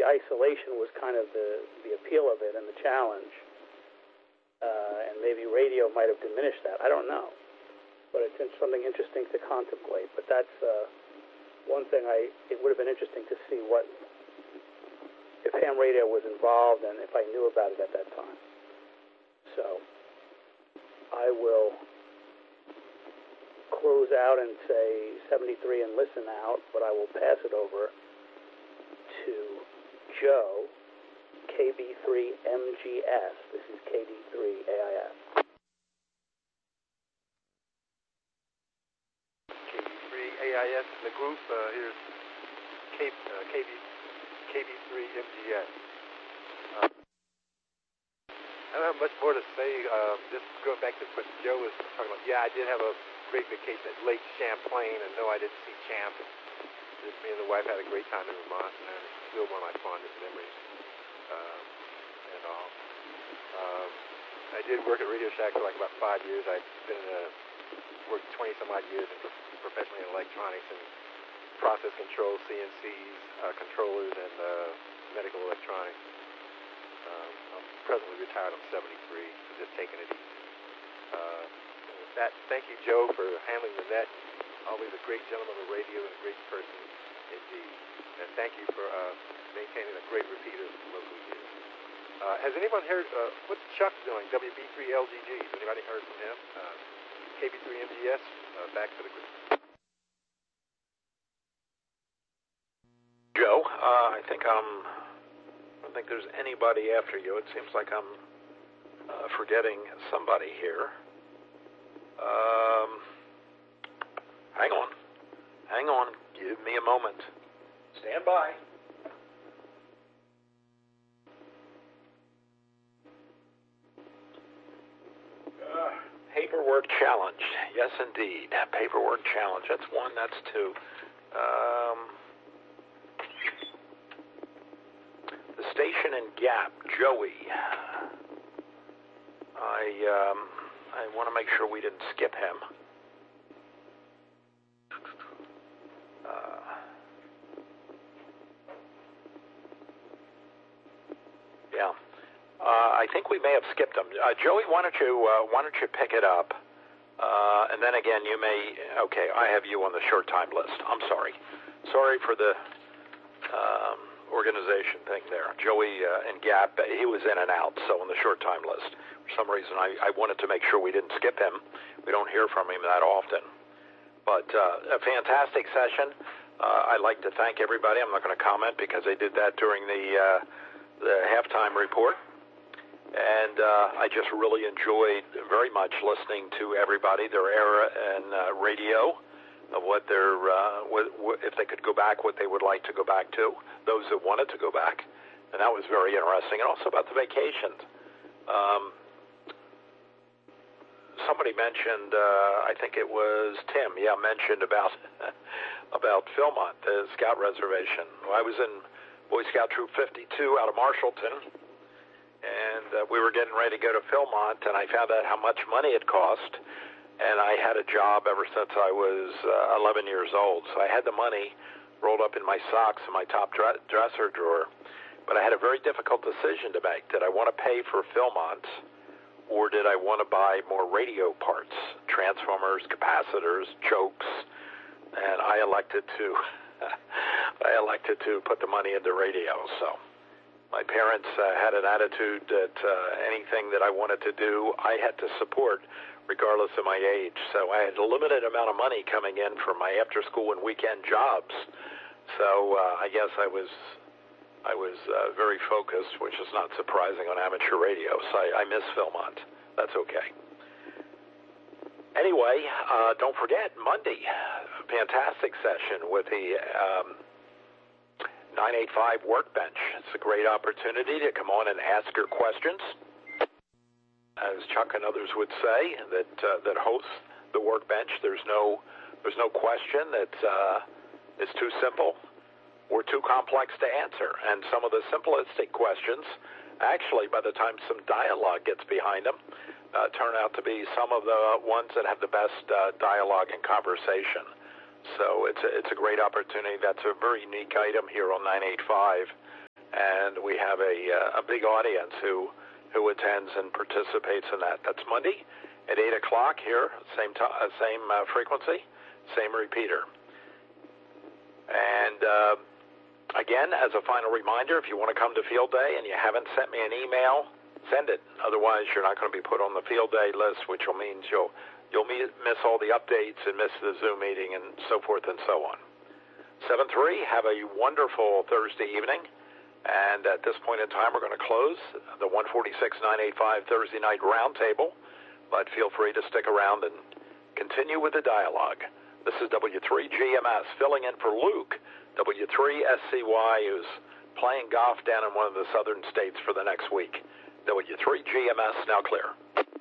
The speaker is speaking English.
isolation was kind of the appeal of it and the challenge. And maybe radio might have diminished that. I don't know. But it's something interesting to contemplate. But that's one thing it would have been interesting to see if ham radio was involved and if I knew about it at that time. So I will close out and say 73 and listen out, but I will pass it over to Joe, KB3MGS. This is KD3AIS. KB3AIS in the group. Here's KB3MGS. I don't have much more to say. Just going back to what Joe was talking about. Yeah, I did have a great vacation at Lake Champlain, and no, I didn't see Champ. Just me and the wife had a great time in Vermont, and it's still one of my fondest memories and all. I did work at Radio Shack for like about 5 years. I've been worked 20-some odd years professionally in electronics and process control, CNCs, controllers, and medical electronics. I'm presently retired. I'm 73, so just taking it easy. With that, thank you, Joe, for handling the net. Always a great gentleman on the radio and a great person indeed. And thank you for maintaining a great repeater of local years. Has anyone heard, what's Chuck doing, WB3LGG? Has anybody heard from him? KB3MGS, back to the group. Joe, I don't think there's anybody after you. It seems like I'm forgetting somebody here. Hang on. Give me a moment. Stand by. Paperwork challenge. Yes, indeed. Paperwork challenge. That's one. That's two. The station in Gap, Joey. I want to make sure we didn't skip him. Yeah. I think we may have skipped him. Joey, why don't you pick it up? And then again, you may. Okay, I have you on the short time list. I'm sorry. Sorry for the organization thing there. Joey in Gap, he was in and out, so on the short time list. For some reason, I wanted to make sure we didn't skip him. We don't hear from him that often. But a fantastic session. I'd like to thank everybody. I'm not going to comment because they did that during the halftime report. And I just really enjoyed very much listening to everybody, their era and radio, of what their, if they could go back, what they would like to go back to, those that wanted to go back. And that was very interesting. And also about the vacations. Somebody mentioned, I think it was Tim, mentioned about Philmont, the Scout Reservation. Well, I was in Boy Scout Troop 52 out of Marshallton. And we were getting ready to go to Philmont, and I found out how much money it cost. And I had a job ever since I was 11 years old. So I had the money rolled up in my socks in my top dresser drawer. But I had a very difficult decision to make. Did I want to pay for Philmont, or did I want to buy more radio parts, transformers, capacitors, chokes? And I elected to put the money into radio. So my parents had an attitude that anything that I wanted to do, I had to support, regardless of my age. So I had a limited amount of money coming in from my after-school and weekend jobs. So I guess I was very focused, which is not surprising on amateur radio. So I miss Philmont. That's okay. Anyway, don't forget, Monday, fantastic session with the 985 Workbench. It's a great opportunity to come on and ask your questions. As Chuck and others would say, that hosts the Workbench, there's no question that is too simple or too complex to answer. And some of the simplistic questions, actually, by the time some dialogue gets behind them, turn out to be some of the ones that have the best dialogue and conversation. So it's a great opportunity. That's a very unique item here on 985. and we have a big audience who attends and participates in that. That's Monday at 8 o'clock here, same frequency, same repeater. And again, as a final reminder, if you want to come to Field Day and you haven't sent me an email, send it. Otherwise, you're not going to be put on the Field Day list, which will mean you'll miss all the updates and miss the Zoom meeting and so forth and so on. 7-3, have a wonderful Thursday evening. And at this point in time, we're going to close the 146-985 Thursday night roundtable. But feel free to stick around and continue with the dialogue. This is W3GMS filling in for Luke, W3SCY, who's playing golf down in one of the southern states for the next week. W3GMS now clear.